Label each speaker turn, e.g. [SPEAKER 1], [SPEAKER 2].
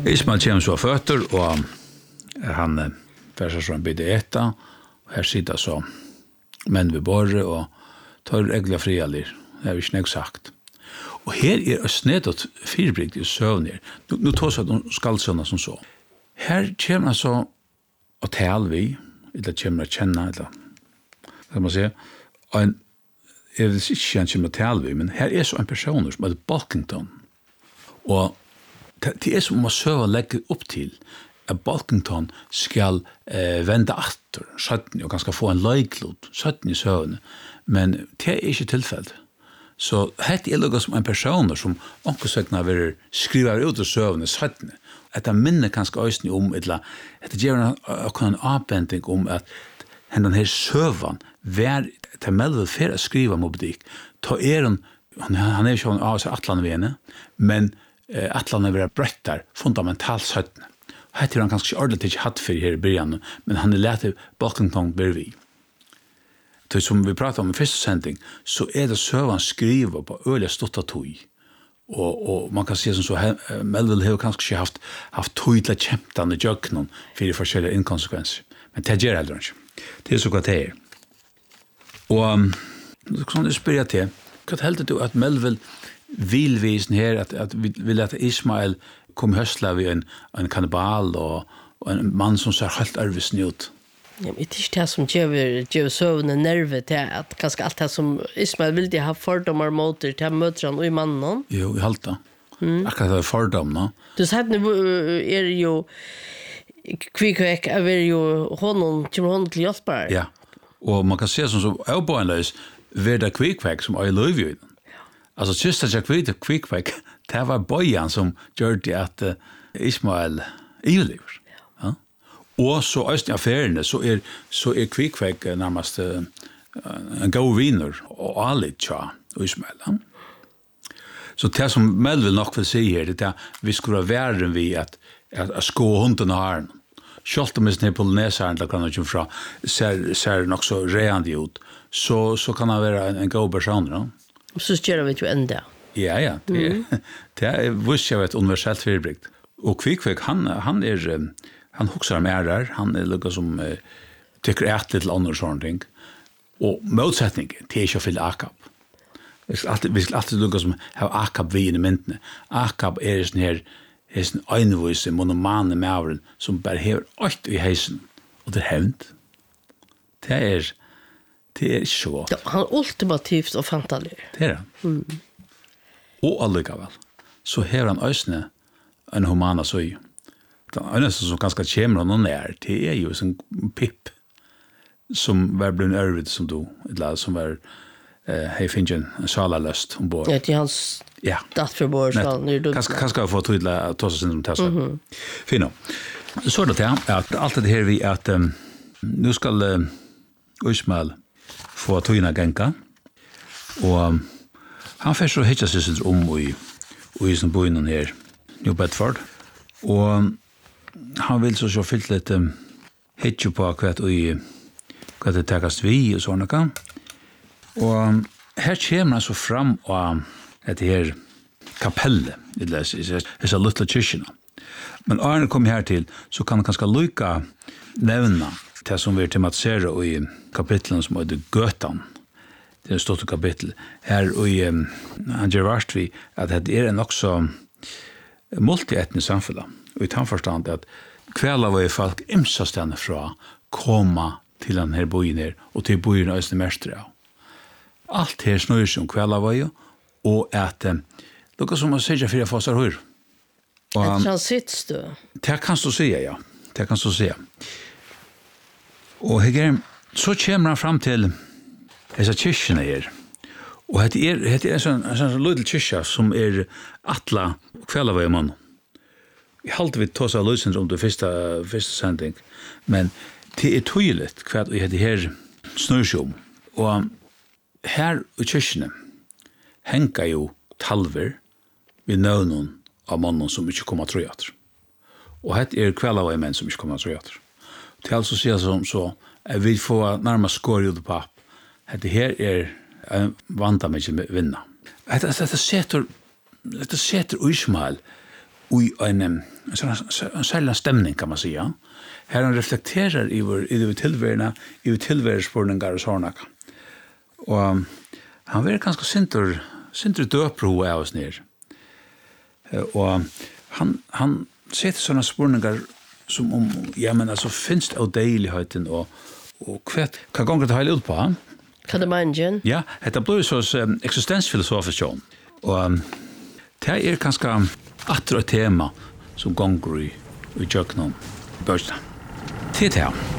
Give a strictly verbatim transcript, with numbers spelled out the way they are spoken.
[SPEAKER 1] Ismael kommer så fötter och han färsar från bideta och här sitter så män vid borre och tar regla frialir. Det har vi snägt sagt. Och här är snedot fyrbrigt i sövner. Nu, nu tar så att de skallsöna som så. Här kommer så att tal vi, eller kommer att känna, eller kan man säga, en jag vill inte känna kommer att tal vi, men här är så en person som heter Balkington. Och det är som man söver lägger upp till att Balkington ska eh, vända åter, sjutton och ganska få en löjklod, sjutton i sövn. Men det är inte tillfället. Så det är något som en person som onkelsäkna vill skriva ut ur sövn sjutton. Att det minner kanske ösning om, eller att det ger en, en avbändning om att den här sövn var till mellan för att skriva mobbdik. Ta er en, han är ju sån av sig atlanvene, men eh, atlan är bröttar fundamentalt sjutton. Här är han kanske ordentligt inte hatt för här i början, men han är lätt Balkington bervi. Det som vi pratar om i första sändning, så är det sövn skriva på öliga stotta tog. Och, och man kan se som så, Melville har kanske haft, haft tog till att kämpa med jöknon för det forskjelliga inkonsekvenser. Men det gör heller inte. Det är så gott det är. Och um, så det spyr jag till, vad heldur du att Melville vill visa här att, att vill att Ismael kom i höstla vid en, en kannibal och, och en man som ser helt örvisn ut?
[SPEAKER 2] Ja, men det är det som ger sövnen nerver till att kanske allt det som Ismael vill ha fördomar mot det till möter han och i mannen.
[SPEAKER 1] Jo, i halta. Mm. Akkurat det är fördomar.
[SPEAKER 2] Du sa att nu är det ju kvickväck är ju honom till honom till hjälpare.
[SPEAKER 1] Ja, och man kan se som så avbönlös vid det kvickväck som är i löjvjuden. Alltså just att jag vet kvickväck, det var bojan som gör det att uh, Ismael överlever. Ja. Och så öst i affärerna så är så är kvickväck närmast uh, en god vinner och allt tja och Ismael. Ja. Så det som Melville nog vill säga här, det är att vi skulle vara värre vid att, att, att skå hunden och haren. Självt om det är polynäsaren där kan han inte fra ser, ser nog så reande ut, så, så kan han vara en, en god person. Ja.
[SPEAKER 2] Så gör vi ju ända.
[SPEAKER 1] Ja, ja. Det, mm. det är visst jag vet universellt förbrikt. Och Kvickväck han han är han huxar med där. Han är lika som uh, tycker ärligt till andra sånt ting. Och motsättning till är ju för Akab. Vi ska alltid vi ska alltid lika som ha Akab vi i myntne. Akab är sån här är en einvise monomane mauren som bara har åt i hesen och det hänt. Det är det är så.
[SPEAKER 2] Ja, han ultimativt och fantastiskt.
[SPEAKER 1] Det är han. Mm. Og allikevel, så har han øsne en humana søy. Den eneste som ganske kommer han nær, det er jo en pip som var blevet ærvid som du, eller som var eh, hei finnes en salaløst ombord.
[SPEAKER 2] Ja, til hans
[SPEAKER 1] ja.
[SPEAKER 2] dattforbord.
[SPEAKER 1] Kanskje jeg få tydelig at ta seg syndrom til seg. Mm-hmm. Fint. Så er det til at alt det her vi at um, nu skal uh, Ismael få tøyna genka, og um, han først så hittar sig sitt om i i som boinen her New Bedford og han vill så så fyllt litt um, hittar på kvart og i kvart det takast vi og sånne kan og her kommer han så fram og et her kapelle det er så lilla kyrkjena men når han kommer her til så kan han kanskje lukka nevna det som vi tematiserer i kapitlen som heter Gøtan. Det är ett stort kapitel. Här och um, han gör vart vi att det är en också multietnisk samhälle. Och i tanförstånd att kvällar var ju folk imsastande fra komma till den här bojen här och till bojen av Östermästra. Allt här snöjer sig om kvällar var ju och att um, det som man säger för att få sig hur.
[SPEAKER 2] Ett transits du?
[SPEAKER 1] Det kan du säga, ja. Det kan du säga. Och här så kommer han fram till dessa kyrkjene er. Og det er, det er en sånn, en sånn liten kyrkja som er atla kvellavei mann. Jeg halte vi tås av løsens om det første, første sending, men det er tydelig hva det her snørsjom. Og her i kyrkjene henga jo talver ved nøvnen av mannen som ikke kommer til å Og det er kvellavei menn som ikke kommer til å gjøre. Det er altså sier som så, at vi får nærmest skår ut på det her er en vanta med ikke vinna. Det setter, det setter Ismael i en, en særlig stemning, kan man säga. Her han reflekterer i vår, i det tilværende, i det tilværespurningar og sånne. Og han var ganske sinter, sinter døpro av oss nere. Og han, han setter sånne spurningar som om, ja, men altså, finnes det av deiligheten, og, og hva, hva ganger det har ut på han?
[SPEAKER 2] Kan det mene, Jen?
[SPEAKER 1] Ja, det blir så um, eksistensfilosofisk, og um, det er ganske atre tema som ganger i, i Jøknum Børstad. Til det her.